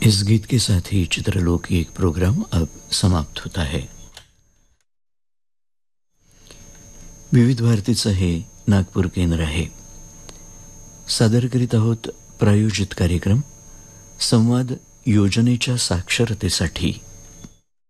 इस गीत के साथ ही चित्रलोक की एक प्रोग्राम अब समाप्त होता है. विविध भारतीचं हे नागपूर केंद्र आहे. सादर करीत आहोत प्रायोजित कार्यक्रम संवाद योजनेच्या साक्षरतेसाठी.